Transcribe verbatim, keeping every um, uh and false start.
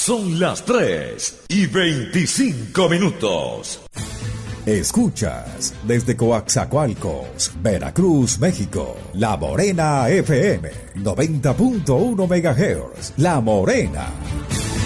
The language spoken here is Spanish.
Son las tres y veinticinco minutos. Escuchas desde Coaxacualcos, Veracruz, México, La Morena F M, noventa punto uno megahertz, La Morena.